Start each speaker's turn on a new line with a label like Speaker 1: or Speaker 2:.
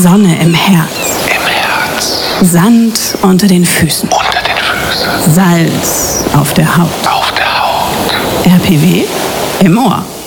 Speaker 1: Sonne im Herz.
Speaker 2: Im Herz.
Speaker 1: Sand unter den Füßen.
Speaker 2: Unter den Füßen.
Speaker 1: Salz auf der Haut.
Speaker 2: Auf der Haut.
Speaker 1: RPW im Ohr.